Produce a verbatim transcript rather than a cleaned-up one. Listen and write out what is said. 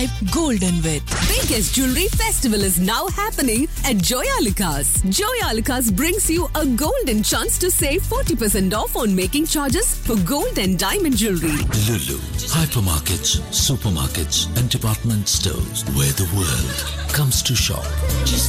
Golden with Biggest Jewelry Festival is now happening at Joyalukas. Joyalukas brings you a golden chance to save forty percent off on making charges for gold and diamond jewelry. Lulu, hypermarkets, supermarkets, and department stores where the world comes to shop.